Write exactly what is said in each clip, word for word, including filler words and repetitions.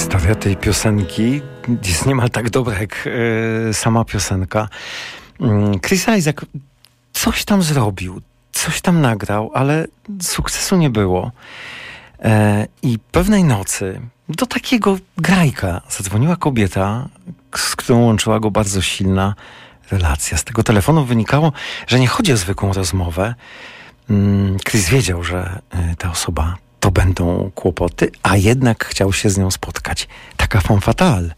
Historia tej piosenki jest niemal tak dobra jak e, sama piosenka. Chris Isaak coś tam zrobił, coś tam nagrał, ale sukcesu nie było. E, I pewnej nocy do takiego grajka zadzwoniła kobieta, z którą łączyła go bardzo silna relacja. Z tego telefonu wynikało, że nie chodzi o zwykłą rozmowę. Chris wiedział, że ta osoba to będą kłopoty, a jednak chciał się z nią spotkać. Taka femme fatale.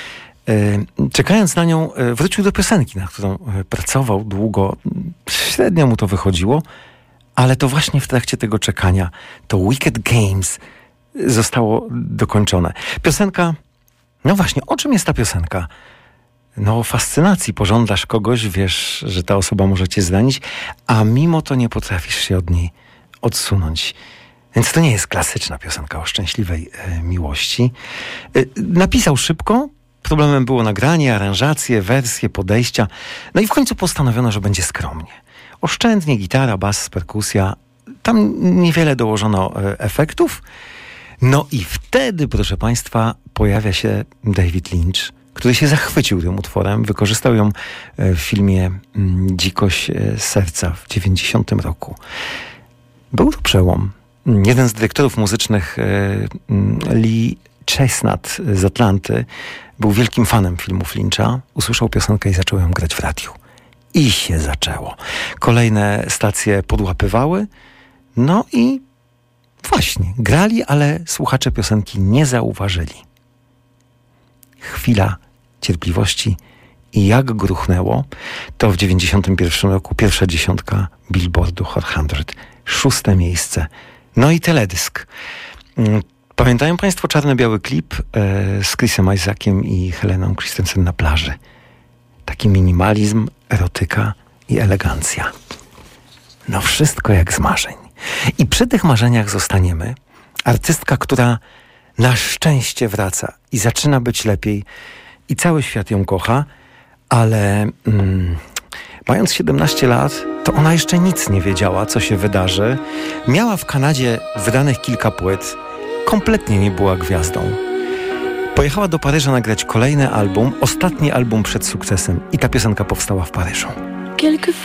Czekając na nią, wrócił do piosenki, na którą pracował długo. Średnio mu to wychodziło, ale to właśnie w trakcie tego czekania to Wicked Games zostało dokończone. Piosenka, no właśnie, o czym jest ta piosenka? No o fascynacji. Pożądasz kogoś, wiesz, że ta osoba może cię zranić, a mimo to nie potrafisz się od niej odsunąć. Więc to nie jest klasyczna piosenka o szczęśliwej e, miłości. E, napisał szybko. Problemem było nagranie, aranżacje, wersje, podejścia. No i w końcu postanowiono, że będzie skromnie. Oszczędnie gitara, bas, perkusja. Tam niewiele dołożono e, efektów. No i wtedy, proszę państwa, pojawia się David Lynch, który się zachwycił tym utworem. Wykorzystał ją w filmie Dzikość serca w dziewięćdziesiątym roku. Był to przełom. Jeden z dyrektorów muzycznych, Lee Chestnut z Atlanty, był wielkim fanem filmów Lyncha. Usłyszał piosenkę i zaczął ją grać w radiu. I się zaczęło. Kolejne stacje podłapywały. No i właśnie, grali, ale słuchacze piosenki nie zauważyli. Chwila cierpliwości i jak gruchnęło, to w dziewięćdziesiątym pierwszym roku pierwsza dziesiątka Billboardu Hot sto, szóste miejsce. No i teledysk. Pamiętają państwo czarno-biały klip e, z Chrisem Isaakiem i Heleną Christensen na plaży? Taki minimalizm, erotyka i elegancja. No wszystko jak z marzeń. I przy tych marzeniach zostaniemy. Artystka, która na szczęście wraca i zaczyna być lepiej i cały świat ją kocha, ale mm, mając siedemnaście lat, to ona jeszcze nic nie wiedziała, co się wydarzy. Miała w Kanadzie wydanych kilka płyt, kompletnie nie była gwiazdą. Pojechała do Paryża nagrać kolejny album, ostatni album przed sukcesem i ta piosenka powstała w Paryżu. Quelquefois